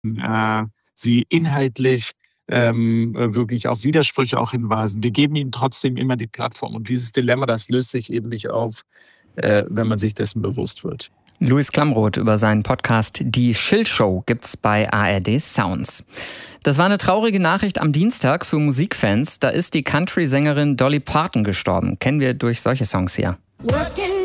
sie inhaltlich wirklich auf Widersprüche auch hinweisen. Wir geben ihnen trotzdem immer die Plattform. Und dieses Dilemma, das löst sich eben nicht auf, wenn man sich dessen bewusst wird. Luis Klamroth über seinen Podcast Die Schild-Show gibt's bei ARD Sounds. Das war eine traurige Nachricht am Dienstag für Musikfans. Da ist die Country-Sängerin Dolly Parton gestorben. Kennen wir durch solche Songs hier.